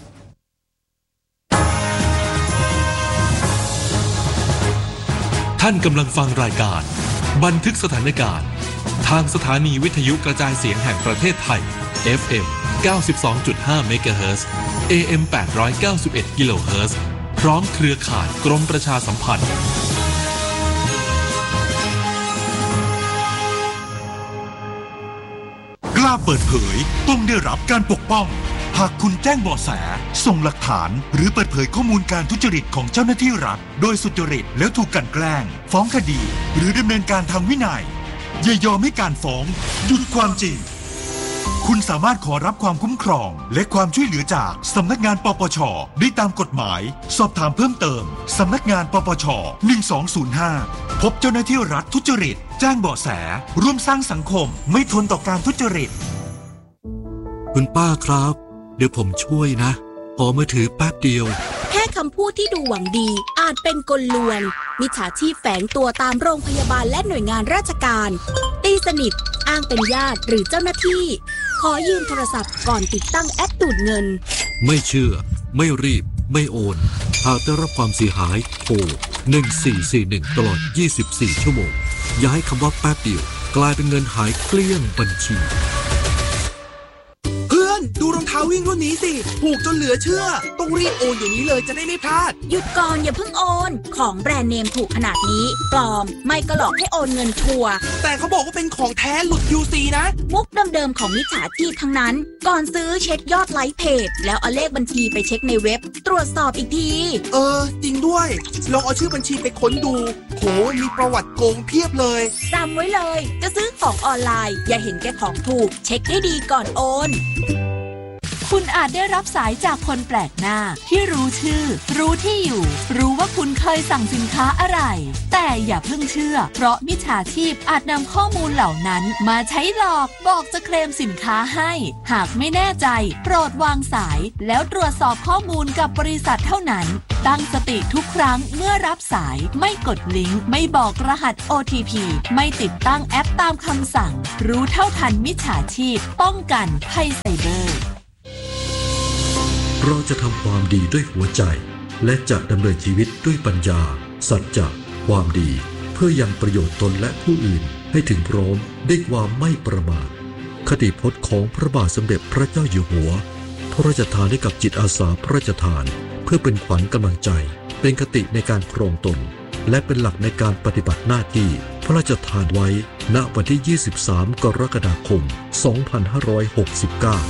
ท่านกำลังฟังรายการบันทึกสถานการณ์ทางสถานีวิทยุกระจายเสียงแห่งประเทศไทย เอฟ เอ็ม เก้าสิบสองจุดห้า เมกะเฮิรตซ์ เอ เอ็ม แปดร้อยเก้าสิบเอ็ด กิโลเฮิรตซ์พร้อมเครือข่ายกรมประชาสัมพันธ์กล้าเปิดเผยต้องได้รับการปกป้องหากคุณแจ้งเบาะแสส่งหลักฐานหรือเปิดเผยข้อมูลการทุจริตของเจ้าหน้าที่รัฐโดยสุจริตแล้วถูกกลั่นแกล้งฟ้องคดีหรือดำเนินการทางวินัยอย่ายอมให้การฟ้องหยุดความจริงคุณสามารถขอรับความคุ้มครองและความช่วยเหลือจากสำนักงานปปช.ได้ตามกฎหมายสอบถามเพิ่มเติมสำนักงานปปช.หนึ่งสองศูนย์ห้าพบเจ้าหน้าที่รัฐทุจริตแจ้งเบาะแสร่วมสร้างสังคมไม่ทนต่อการทุจริตคุณป้าครับเดี๋ยวผมช่วยนะขอมือถือแป๊บเดียวแค่คำพูดที่ดูหวังดีอาจเป็นกลลวงมิจฉาชีพแฝงตัวตามโรงพยาบาลและหน่วยงานราชการตีสนิทอ้างเป็นญาติหรือเจ้าหน้าที่ขอยืมโทรศัพท์ก่อนติดตั้งแอปดูดเงินไม่เชื่อไม่รีบไม่โอนหากได้รับความเสียหายโทรหนึ่งสี่สี่หนึ่งตลอดยี่สิบสี่ชั่วโมงอย่าให้คำว่าแป๊บเดียวกลายเป็นเงินหายเกลี้ยงบัญชีดูรองเท้าวิ่งรุ่นนี้สิถูกจนเหลือเชื่อต้องรีบโอนอย่างนี้เลยจะได้ไม่พลาดหยุดก่อนอย่าเพิ่งโอนของแบรนด์เนมถูกขนาดนี้ปลอมไม่ก็หลอกให้โอนเงินชัวร์แต่เขาบอกว่าเป็นของแท้หลุด ยู ซี นะมุกเดิมๆของมิจฉาชีพทั้งนั้นก่อนซื้อเช็คยอดไลค์เพจแล้วเอาเลขบัญชีไปเช็คในเว็บตรวจสอบอีกทีเออจริงด้วยลองเอาชื่อบัญชีไปค้นดูโหมีประวัติโกงเพียบเลยจำไว้เลยจะซื้อของออนไลน์อย่าเห็นแก่ของถูกเช็คให้ดีก่อนโอนคุณอาจได้รับสายจากคนแปลกหน้าที่รู้ชื่อรู้ที่อยู่รู้ว่าคุณเคยสั่งสินค้าอะไรแต่อย่าเพิ่งเชื่อเพราะมิจฉาชีพอาจนำข้อมูลเหล่านั้นมาใช้หลอกบอกจะเคลมสินค้าให้หากไม่แน่ใจโปรดวางสายแล้วตรวจสอบข้อมูลกับบริษัทเท่านั้นตั้งสติทุกครั้งเมื่อรับสายไม่กดลิงก์ไม่บอกรหัส โอ ที พี ไม่ติดตั้งแอปตามคำสั่งรู้เท่าทันมิจฉาชีพป้องกันภัยไซเบอร์เราจะทำความดีด้วยหัวใจและจะดำเนินชีวิตด้วยปัญญาสัจจะความดีเพื่อยังประโยชน์ตนและผู้อื่นให้ถึงพร้อมด้วยความไม่ประมาทคติพจน์ของพระบาทสมเด็จพระเจ้าอยู่หัวพระราชทานให้กับจิตอาสาพระราชทานเพื่อเป็นขวัญกำลังใจเป็นคติในการครองตนและเป็นหลักในการปฏิบัติหน้าที่พระราชทานไว้ณวันที่ยี่สิบสามกรกฎาคมสองพันห้าร้อยหกสิบเก้า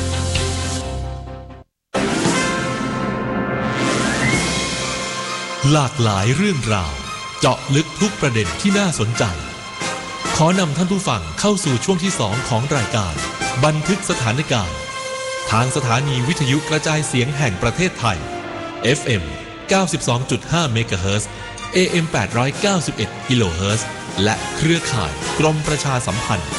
หลากหลายเรื่องราวเจาะลึกทุกประเด็นที่น่าสนใจขอนำท่านผู้ฟังเข้าสู่ช่วงที่สองของรายการบันทึกสถานการณ์ทางสถานีวิทยุกระจายเสียงแห่งประเทศไทย เอฟ เอ็ม เก้าสิบสองจุดห้า เมกะเฮิรตซ์ เอ เอ็ม แปดร้อยเก้าสิบเอ็ด กิโลเฮิรตซ์ และเครือข่ายกรมประชาสัมพันธ์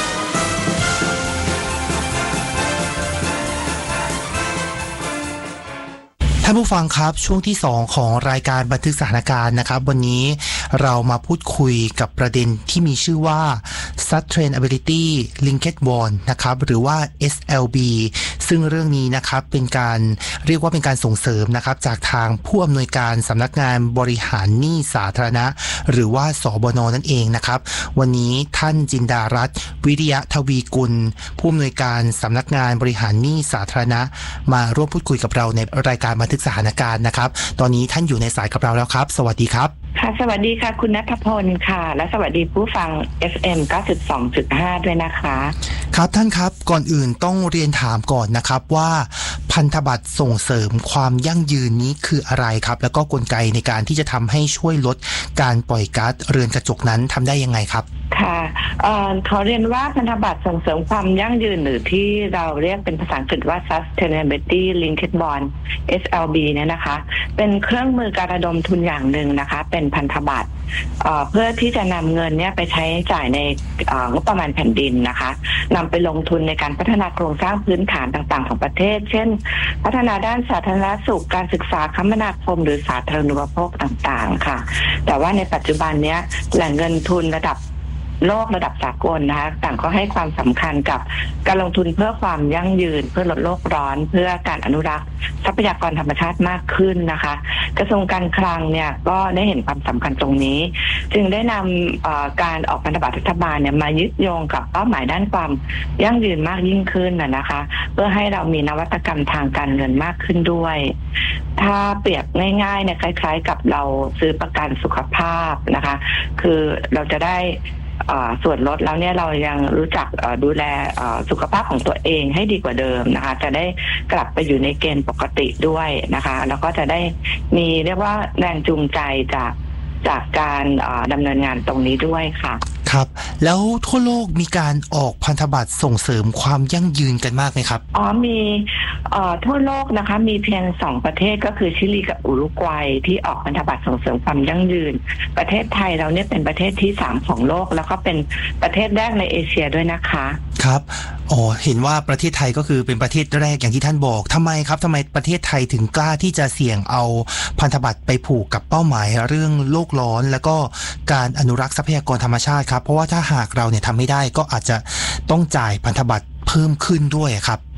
ท่านผู้ฟังครับช่วงที่สองของรายการบันทึกสถานการณ์นะครับวันนี้เรามาพูดคุยกับประเด็นที่มีชื่อว่า Sustainability Linked Bond นะครับหรือว่า เอส แอล บี ซึ่งเรื่องนี้นะครับเป็นการเรียกว่าเป็นการส่งเสริมนะครับจากทางผู้อำนวยการสำนักงานบริหารหนี้สาธารณะหรือว่าสบน.นั่นเองนะครับวันนี้ท่านจินดารัตน์วิริยะทวีกุลผู้อำนวยการสำนักงานบริหารหนี้สาธารณะมาร่วมพูดคุยกับเราในรายการบันทึกสถานการณ์นะครับตอนนี้ท่านอยู่ในสายกับเราแล้วครับสวัสดีครับค่ะสวัสดีค่ะคุณณัฐพลค่ะและสวัสดีผู้ฟัง เอฟ เอ็ม เก้าสิบสองจุดห้า ด้วยนะคะครับท่านครับก่อนอื่นต้องเรียนถามก่อนนะครับว่าพันธบัตรส่งเสริมความยั่งยืนนี้คืออะไรครับแล้วก็กลไกในการที่จะทำให้ช่วยลดการปล่อยก๊าซเรือนกระจกนั้นทำได้ยังไงครับค่ะเอ่อขอเรียนว่าพันธบัตรส่งเสริมความยั่งยืนหรือที่เราเรียกเป็นภาษาอังกฤษว่า Sustainability Linked Bond เอส แอล บี เนี่ยนะคะเป็นเครื่องมือการระดมทุนอย่างหนึ่งนะคะเป็นพันธบัตรเอ่อเพื่อที่จะนำเงินเนี่ยไปใช้จ่ายในงบประมาณแผ่นดินนะคะนำไปลงทุนในการพัฒนาโครงสร้างพื้นฐานต่างๆของประเทศเช่นพัฒนาด้านสาธารณสุขการศึกษาคมนาคมหรือสาธารณูปโภคต่างๆค่ะแต่ว่าในปัจจุบันเนี้ยแหล่งเงินทุนระดับโลกระดับสากลนะคะต่างก็ให้ความสำคัญกับการลงทุนเพื่อความยั่งยืนเพื่อลดโลกร้อนเพื่อการอนุรักษ์ทรัพยากรธรรมชาติมากขึ้นนะคะกระทรวงการคลังเนี่ยก็ได้เห็นความสำคัญตรงนี้จึงได้นำการออกพันธบัตรรัฐบาลเนี่ยมายึดโยงกับเป้าหมายด้านความยั่งยืนมากยิ่งขึ้นนะคะเพื่อให้เรามีนวัตกรรมทางการเงินมากขึ้นด้วยถ้าเปรียบง่ายๆเนี่ยคล้ายๆกับเราซื้อประกันสุขภาพนะคะคือเราจะได้ส่วนลดแล้วเนี่ยเรายังรู้จักดูแลสุขภาพของตัวเองให้ดีกว่าเดิมนะคะจะได้กลับไปอยู่ในเกณฑ์ปกติด้วยนะคะแล้วก็จะได้มีเรียกว่าแรงจูงใจจากจากการดำเนินงานตรงนี้ด้วยค่ะครับแล้วทั่วโลกมีการออกพันธบัตรส่งเสริมความยั่งยืนกันมากไหมครับอ๋อมีทั่วโลกนะคะมีเพียงสองประเทศก็คือชิลีกับอุรุกวัยที่ออกพันธบัตรส่งเสริมความยั่งยืนประเทศไทยเราเนี่ยเป็นประเทศที่สามของโลกแล้วก็เป็นประเทศแรกในเอเชียด้วยนะคะครับอ๋อเห็นว่าประเทศไทยก็คือเป็นประเทศแรกอย่างที่ท่านบอกทำไมครับทำไมประเทศไทยถึงกล้าที่จะเสี่ยงเอาพันธบัตรไปผูกกับเป้าหมายเรื่องโลกร้อนแล้วก็การอนุรักษ์ทรัพยากรธรรมชาติครับเพราะว่าถ้าหากเราเนี่ยทำไม่ได้ก็อาจจะต้องจ่ายพันธบัตรเพิ่มขึ้นด้วยครับ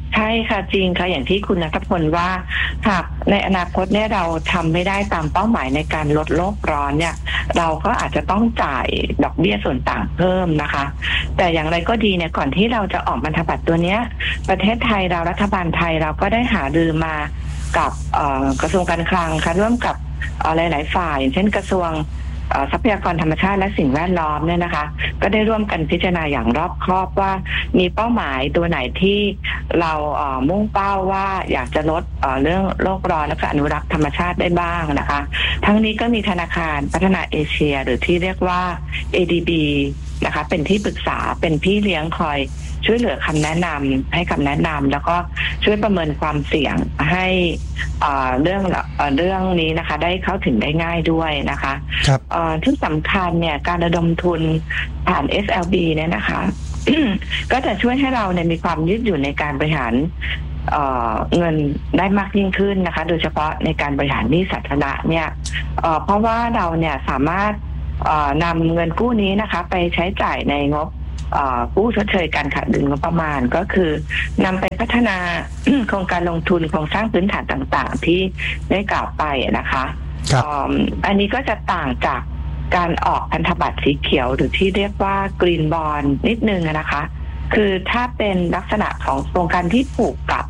ใช่ค่ะจริงค่ะอย่างที่คุณณัฐพลว่าหากในอนาคตเนี่ยเราทำไม่ได้ตามเป้าหมายในการลดโลกร้อนเนี่ยเราก็อาจจะต้องจ่ายดอกเบี้ยส่วนต่างเพิ่มนะคะแต่อย่างไรก็ดีเนี่ยก่อนที่เราจะออกพันธบัตรตัวเนี้ยประเทศไทยเรารัฐบาลไทยเราก็ได้หารือมากับกระทรวงการคลังค่ะร่วมกับหลายๆฝ่ายเช่นกระทรวงทรัพยากรธรรมชาติและสิ่งแวดล้อมเนี่ยนะคะก็ได้ร่วมกันพิจารณาอย่างรอบคอบว่ามีเป้าหมายตัวไหนที่เราเอ่อมุ่งเป้าว่าอยากจะลดเอ่อเรื่องโลกร้อนและก็อนุรักษ์ธรรมชาติได้บ้างนะคะทั้งนี้ก็มีธนาคารพัฒนาเอเชียหรือที่เรียกว่า เอ ดี บี นะคะเป็นที่ปรึกษาเป็นพี่เลี้ยงคอยช่วยเหลือคำแนะนำให้คำแนะนำแล้วก็ช่วยประเมินความเสี่ยงให้เรื่องเรื่องนี้นะคะได้เข้าถึงได้ง่ายด้วยนะคะที่สำคัญเนี่ยการระดมทุนผ่าน เอส แอล บี เนี่ยนะคะ ก็จะช่วยให้เราเนี่ยมีความยืดหยุ่นในการบริหารเอ่อเงินได้มากยิ่งขึ้นนะคะโดยเฉพาะในการบริหารหนี้สาธารณะเนี่ยเอ่อเพราะว่าเราเนี่ยสามารถเอ่อนำเงินกู้นี้นะคะไปใช้จ่ายในงบกู้ชดเชยการขาดดุลงบประมาณก็คือนำไปพัฒนา โครงการลงทุนโครงสร้างพื้นฐานต่างๆที่ได้กล่าวไปนะคะอันนี้ก็จะต่างจากการออกพันธบัตรสีเขียวหรือที่เรียกว่ากรีนบอนด์นิดนึงนะคะคือถ้าเป็นลักษณะของโครงการที่ผูกกับ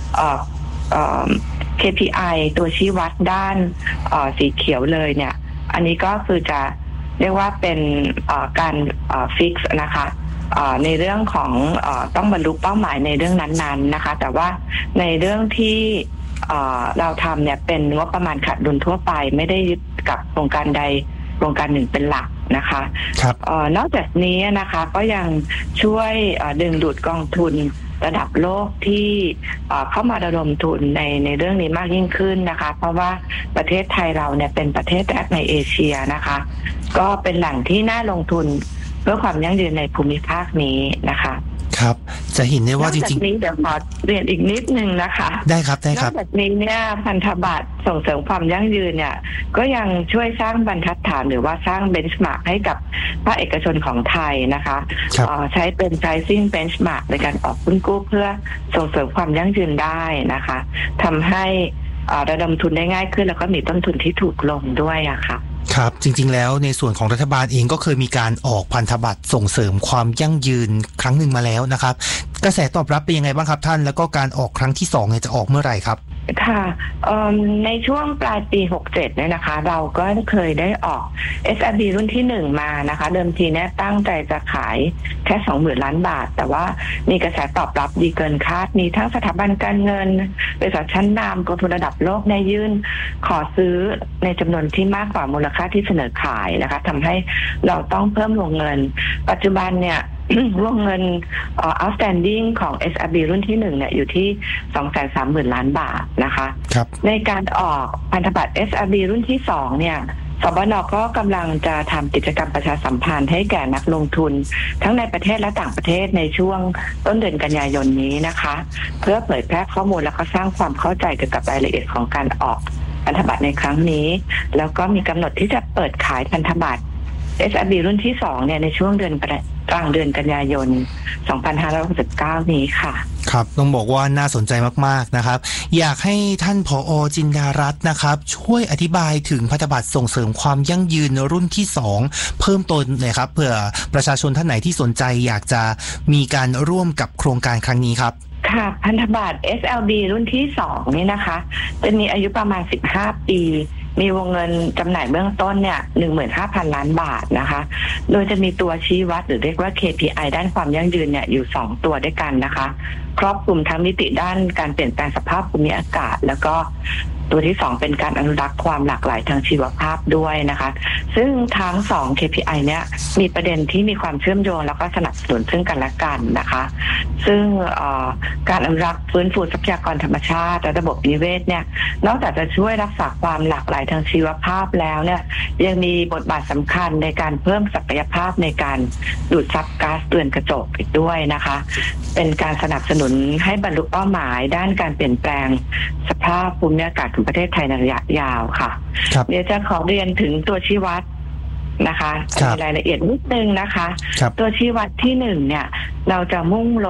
เค พี ไอ ตัวชี้วัดด้านสีเขียวเลยเนี่ยอันนี้ก็คือจะเรียกว่าเป็นการฟิกซ์นะคะในเรื่องของต้องบรรลุเป้าหมายในเรื่องนั้นๆนะคะแต่ว่าในเรื่องที่เราทำเนี่ยเป็นงบประมาณขาดดุลทั่วไปไม่ได้ยึดกับโครงการใดโครงการหนึ่งเป็นหลักนะคะนอกจากนี้นะคะก็ยังช่วยดึงดูดกองทุนระดับโลกที่เข้ามาระดมทุนในในเรื่องนี้มากยิ่งขึ้นนะคะเพราะว่าประเทศไทยเราเนี่ยเป็นประเทศแรกในเอเชียนะคะก็เป็นแหล่งที่น่าลงทุนเพื่อความยั่งยืนในภูมิภาคนี้นะคะครับจะเห็นได้ว่าจริงๆนี้เดี๋ยวขอเรียนอีกนิดนึงนะคะได้ครับได้ครับนอกจากนี้เนี่ยพันธบัตรส่งเสริมความยั่งยืนเนี่ยก็ยังช่วยสร้างบรรทัดฐานหรือว่าสร้างเบนช์มาร์กให้กับภาคเอกชนของไทยนะคะใช้เป็น pricing benchmark ในการออกหุ้นกู้เพื่อส่งเสริมความยั่งยืนได้นะคะทำให้ระดมทุนได้ง่ายขึ้นแล้วก็มีต้นทุนที่ถูกลงด้วยอะค่ะครับจริงๆแล้วในส่วนของรัฐบาลเองก็เคยมีการออกพันธบัตรส่งเสริมความยั่งยืนครั้งหนึ่งมาแล้วนะครับกระแสตอบรับเป็นยังไงบ้างครับท่านแล้วก็การออกครั้งที่สองเนี่ยจะออกเมื่อไหร่ครับค่ะในช่วงปลายปีหกสิบเจ็ดเนี่ยนะคะเราก็เคยได้ออก เอส แอล บี รุ่นที่หนึ่งมานะคะเดิมทีเนี่ยตั้งใจจะขายแค่ สองหมื่น ล้านบาทแต่ว่ามีกระแสตอบรับดีเกินคาดมีทั้งสถาบันการเงินบริษัทชั้นนำกองทุนระดับโลกในยื่นขอซื้อในจำนวนที่มากกว่ามูลค่าที่เสนอขายนะคะทำให้เราต้องเพิ่มวงเงินปัจจุบันเนี่ยวงเงิน outstanding ของ เอส แอล บี รุ่นที่หนึ่งเนี่ยอยู่ที่ สองแสนสามหมื่น ล้านบาทนะคะในการออกพันธบัตร เอส แอล บี รุ่นที่สองเนี่ยสบน.ก็กำลังจะทำกิจกรรมประชาสัมพันธ์ให้แก่นักลงทุนทั้งในประเทศและต่างประเทศในช่วงต้นเดือนกันยายนนี้นะคะเพื่อเผยแพร่ข้อมูลและก็สร้างความเข้าใจเกี่ยวกับรายละเอียดของการออกพันธบัตรในครั้งนี้แล้วก็มีกำหนดที่จะเปิดขายพันธบัตร เอส แอล บี รุ่นที่สองเนี่ยในช่วงเดือนกลางเดือนกันยายนสองพันห้าร้อยหกสิบเก้านี้ค่ะครับต้องบอกว่าน่าสนใจมากๆนะครับอยากให้ท่านผอ.จินดารัตน์นะครับช่วยอธิบายถึงพันธบัตรส่งเสริมความยั่งยืนรุ่นที่สองเพิ่มเติมหน่อยครับเผื่อประชาชนท่านไหนที่สนใจอยากจะมีการร่วมกับโครงการครั้งนี้ครับค่ะพันธบัตร เอส แอล บี รุ่นที่สองนี่นะคะจะมีอายุประมาณสิบห้าปีมีวงเงินจำหน่ายเบื้องต้นเนี่ย หนึ่งหมื่นห้าพัน ล้านบาทนะคะโดยจะมีตัวชี้วัดหรือเรียกว่า เค พี ไอ ด้านความยั่งยืนเนี่ยอยู่สองตัวด้วยกันนะคะครอบคลุมทั้งมิติด้านการเปลี่ยนแปลงสภาพภูมิอากาศแล้วก็ตัวที่สองเป็นการอนุรักษ์ความหลากหลายทางชีวภาพด้วยนะคะซึ่งทั้งสอง เค พี ไอ เนี่ยมีประเด็นที่มีความเชื่อมโยงแล้วก็สนับสนุนซึ่งกันและกันนะคะซึ่งการอนุรักษ์ฟื้นฟูทรัพยากรธรรมชาติและระบบนิเวศเนี่ยนอกจากจะช่วยรักษาความหลากหลายทางชีวภาพแล้วเนี่ยยังมีบทบาทสำคัญในการเพิ่มศักยภาพในการดูดซับก๊าซเรือนกระจกอีกด้วยนะคะเป็นการสนับสนุนให้บรรลุเป้าหมายด้านการเปลี่ยนแปลงสภาพภูมิอากาศของประเทศไทยในระยะยาวค่ะเดี๋ยวจะขอเรียนถึงตัวชี้วัดนะคะในรายละเอียดนิดนึงนะคะตัวชี้วัดที่หนึ่งเนี่ยเราจะมุ่งลด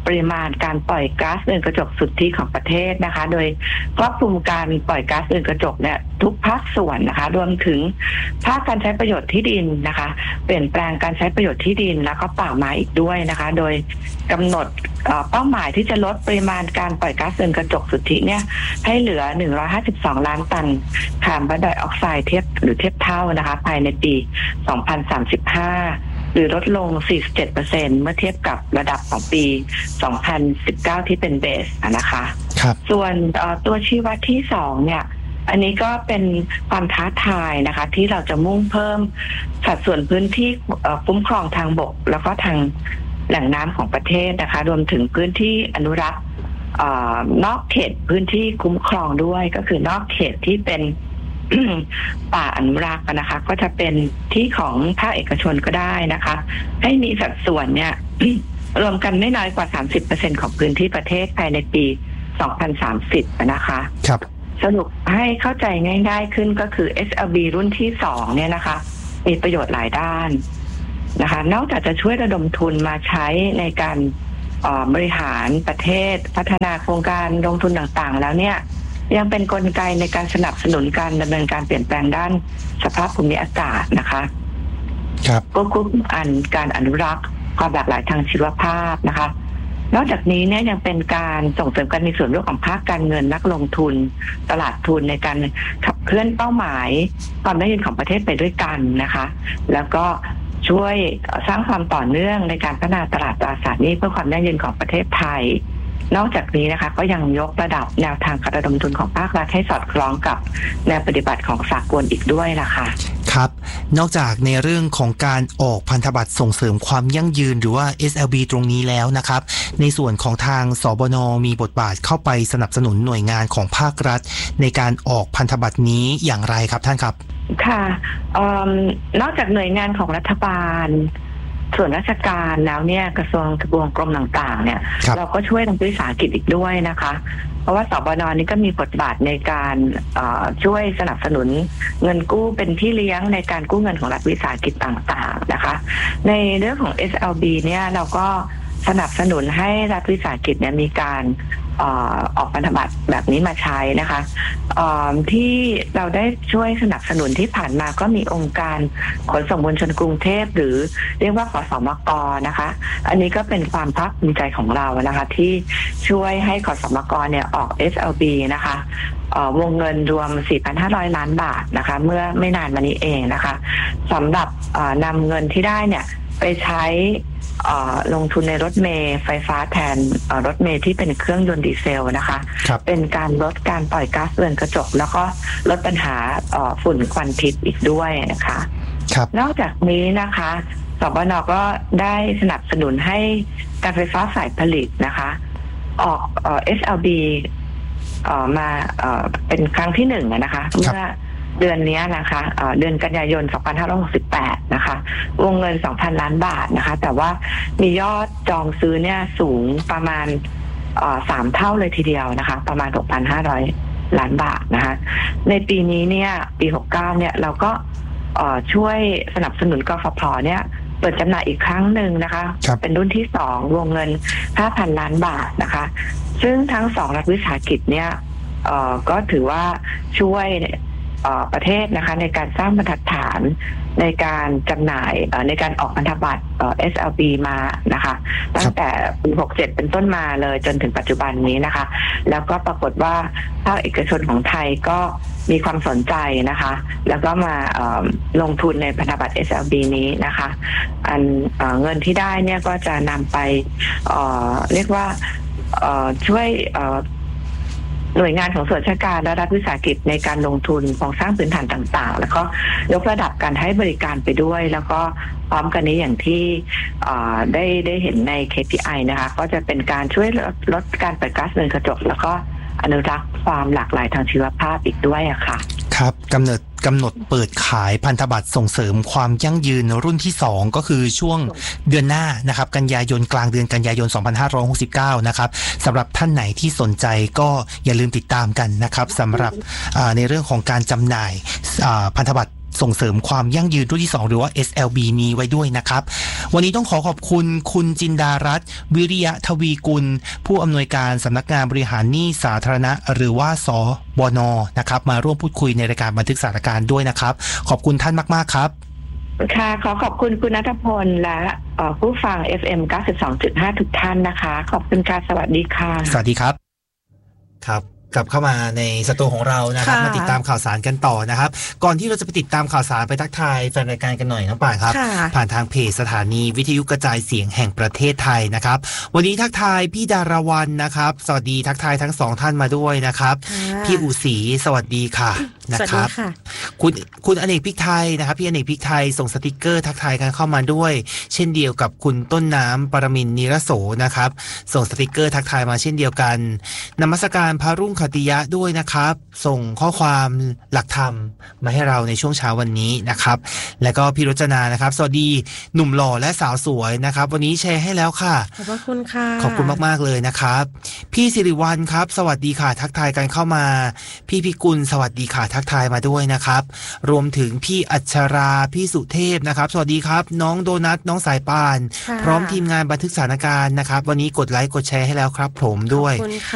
ปริมาณการปล่อยก๊าซเรือนกระจกสุทธิของประเทศนะคะโดยครอบคลุมการปล่อยก๊าซเรือนกระจกเนี่ยทุกภาคส่วนนะคะรวมถึงภาคการใช้ประโยชน์ที่ดินนะคะเปลี่ยนแปลงการใช้ประโยชน์ที่ดินแล้วก็ป่าไม้อีกด้วยนะคะโดยกำหนดเป้าหมายที่จะลดปริมาณการปล่อยก๊าซเรือนกระจกสุทธิเนี่ยให้เหลือหนึ่งร้อยห้าสิบสองล้านตันคาร์บอนไดออกไซด์เทียบหรือเทียบเท่านะคะภายในปีสองพันสามสิบห้าหรือลดลง สี่สิบเจ็ดเปอร์เซ็นต์ เมื่อเทียบกับระดับของปีสองพันสิบเก้าที่เป็นเบสนะคะครับส่วนตัวชี้วัดที่สองเนี่ยอันนี้ก็เป็นความท้าทายนะคะที่เราจะมุ่งเพิ่มสัดส่วนพื้นที่คุ้มครองทางบกแล้วก็ทางแหล่งน้ำของประเทศนะคะรวมถึงพื้นที่อนุรักษ์นอกเขตพื้นที่คุ้มครองด้วยก็คือนอกเขตที่เป็น ป่าอนุรักษ์นะคะก็จะเป็นที่ของภาคเอกชนก็ได้นะคะให้มีสัดส่วนเนี่ย รวมกันไม่น้อยกว่า สามสิบเปอร์เซ็นต์ ของพื้นที่ประเทศภายในปีสองพันสามสิบนะคะครับสรุปให้เข้าใจง่ายๆขึ้นก็คือ เอส แอล บี รุ่นที่สองเนี่ยนะคะมีประโยชน์หลายด้านนะคะนอกจากจะช่วยระดมทุนมาใช้ในการบริหารประเทศพัฒนาโครงการลงทุนต่างๆแล้วเนี่ยยังเป็นกลไกในการสนับสนุนการดำเนินการเปลี่ยนแปลงด้านสภาพภูมิอากาศนะคะครับควบคุมอันการอนุรักษ์ความหลากหลายทางชีวภาพนะคะนอกจากนี้เนี่ยยังเป็นการส่งเสริมการมีส่วนร่วมของภาคการเงินนักลงทุนตลาดทุนในการขับเคลื่อนเป้าหมายความยั่งยืนของประเทศไปด้วยกันนะคะแล้วก็ช่วยสร้างความต่อเนื่องในการพัฒนาตลาดตราสารหนี้เพื่อความยั่งยืนของประเทศไทยนอกจากนี้นะคะก็ยังยกระดับแนวทางการระดมทุนของภาครัฐให้สอดคล้องกับแนวปฏิบัติของสากลอีกด้วยนะคะครับนอกจากในเรื่องของการออกพันธบัตรส่งเสริมความยั่งยืนหรือว่า เอส แอล บี ตรงนี้แล้วนะครับในส่วนของทางสบน.มีบทบาทเข้าไปสนับสนุนหน่วยงานของภาครัฐในการออกพันธบัตรนี้อย่างไรครับท่านครับค่ะออนอกจากหน่วยงานของรัฐบาลส่วนราชการแล้วเนี่ยกระทรวงทบวงกรมต่างๆเนี่ยเราก็ช่วยทางวิสาหกิจอีกด้วยนะคะเพราะว่าสบน.นี้ก็มีบทบาทในการช่วยสนับสนุนเงินกู้เป็นที่เลี้ยงในการกู้เงินของรัฐวิสาหกิจต่างๆนะคะในเรื่องของ เอส แอล บี เนี่ยเราก็สนับสนุนให้รัฐวิสาหกิจเนี่ยมีการออกพันธบัตรแบบนี้มาใช้นะคะที่เราได้ช่วยสนับสนุนที่ผ่านมาก็มีองค์การขนส่งมวลชนกรุงเทพหรือเรียกว่าขสมก.นะคะอันนี้ก็เป็นความภาคภูมิใจของเรานะคะที่ช่วยให้ขสมก.เนี่ยออก เอส แอล บี นะคะวงเงินรวม สี่พันห้าร้อย ล้านบาทนะคะเมื่อไม่นานมานี้เองนะคะสำหรับนำเงินที่ได้เนี่ยไปใช้ลงทุนในรถเมล์ไฟฟ้าแทนรถเมล์ที่เป็นเครื่องยนต์ดีเซลนะคะเป็นการลดการปล่อยก๊าซเรือนกระจกแล้วก็ลดปัญหาฝุ่นควันพิษอีกด้วยนะคะนอกจากนี้นะคะสบน.ก็ได้สนับสนุนให้การไฟฟ้าฝ่ายผลิตนะคะออก เอส แอล บี มาเป็นครั้งที่หนึ่งนะคะเมื่อเดือนนี้นะคะเดือนกันยายนสองพันห้าร้อยหกสิบแปดนะคะวงเงิน สองพัน ล้านบาทนะคะแต่ว่ามียอดจองซื้อเนี่ยสูงประมาณสามเท่าเลยทีเดียวนะคะประมาณ หกพันห้าร้อย ล้านบาทนะคะในปีนี้เนี่ยปีหกสิบเก้าเนี่ยเราก็ช่วยสนับสนุนกฟผ.เนี่ยเปิดจำหน่ายอีกครั้งหนึ่งนะคะเป็นรุ่นที่สองวงเงิน ห้าพัน ล้านบาทนะคะซึ่งทั้งสองรัฐวิสาหกิจเนี่ยก็ถือว่าช่วยประเทศนะคะในการสร้างบรรทัดฐานในการจำหน่ายในการออกพันธบัตร เอส แอล บี มานะคะตั้งแต่ปีหกสิบเจ็ดเป็นต้นมาเลยจนถึงปัจจุบันนี้นะคะแล้วก็ปรากฏว่าภาคเอกชนของไทยก็มีความสนใจนะคะแล้วก็มาลงทุนในพันธบัตร เอส แอล บี นี้นะคะอันเงินที่ได้เนี่ยก็จะนำไปเรียกว่าช่วยหน่วยงานของส่วนราชการและรัฐวิสาหกิจในการลงทุนโครงสร้างพื้นฐานต่างๆแล้วก็ยกระดับการให้บริการไปด้วยแล้วก็พร้อมกันนี้อย่างที่ได้ได้เห็นใน เค พี ไอ นะคะก็จะเป็นการช่วยลดลดการปล่อยก๊าซเรือนกระจกแล้วก็อนุรักษ์ความหลากหลายทางชีวภาพอีกด้วยอะค่ะครับกำหนดกำหนดเปิดขายพันธบัตรส่งเสริมความยั่งยืนรุ่นที่สองก็คือช่วงเดือนหน้านะครับกันยายนกลางเดือนกันยายนสองพันห้าร้อยหกสิบเก้านะครับสำหรับท่านไหนที่สนใจก็อย่าลืมติดตามกันนะครับสำหรับในเรื่องของการจำหน่ายพันธบัตรส่งเสริมความยั่งยืนรุ่นที่สองหรือว่า เอส แอล บี นี้ไว้ด้วยนะครับวันนี้ต้องขอขอบคุณคุณจินดารัตน์วิริยะทวีกุลผู้อำนวยการสำนักงานบริหารหนี้สาธารณะหรือว่าสบน.นะครับมาร่วมพูดคุยในรายการบันทึกสถานการณ์ด้วยนะครับขอบคุณท่านมากๆครับค่ะขอขอบคุณคุณณัฐพลและผู้ฟัง เอฟ เอ็ม เก้าสิบสองจุดห้า ทุกท่านนะคะขอบคุณค่ะสวัสดีค่ะสวัสดีครับครับกลับเข้ามาในสตูของเรานะครับมาติดตามข่าวสารกันต่อนะครับก่อนที่เราจะไปติดตามข่าวสารไปทักทายแฟนรายการกันหน่อยน้องป่านครับผ่านทางเพจสถานีวิทยุกระจายเสียงแห่งประเทศไทยนะครับวันนี้ทักทายพี่ดารวรรณนะครับสวัสดีทักทายทั้งสองท่านมาด้วยนะครับพี่อุศรีสวัสดีค่ะนะครับคุณคุณอเนกพริกไทยนะครับพี่อเนกพริกไทยส่งสติกเกอร์ทักทายกันเข้ามาด้วยเช่นเดียวกับคุณต้นน้ำปรมินทร์นิรโสนะครับส่งสติกเกอร์ทักทายมาเช่นเดียวกันนมัสการพระรุ่งขติยะด้วยนะครับส่งข้อความหลักธรรมมาให้เราในช่วงเช้าวันนี้นะครับแล้วก็พี่รจนานะครับสวัสดีหนุ่มหล่อและสาวสวยนะครับวันนี้แชร์ให้แล้วค่ะขอบพระคุณค่ะขอบคุณมากๆเลยนะครับพี่สิริวัลย์ครับสวัสดีค่ะทักทายกันเข้ามาพี่พิกุลสวัสดีค่ะทักทายมาด้วยนะครับรวมถึงพี่อัชราพี่สุเทพนะครับสวัสดีครับน้องโดนัทน้องสายป่านพร้อมทีมงานบันทึกสถานการณ์นะครับวันนี้กดไลค์กดแชร์ให้แล้วครับผมด้วย